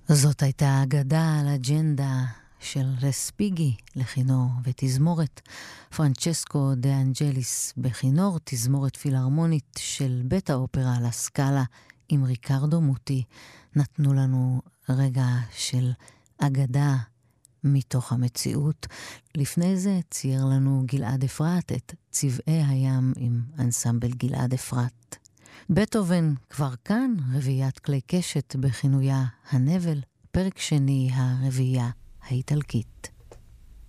זאת הייתה אגדה על אג'נדה של רספיגי לכינור ותזמורת, פרנצ'סקו דה אנג'ליס בכינור, תזמורת פילהרמונית של בית האופרה לה סקאלה עם ריקרדו מוטי, נתנו לנו רגע של אגדה מתוך המציאות. לפני זה צייר לנו גלעד אפרת את צבעי הים עם אנסמבל גלעד אפרת. בטהובן כבר כאן, רביעיית כלי קשת בכינויה הנבל, פרק שני הרביעייה האיטלקית.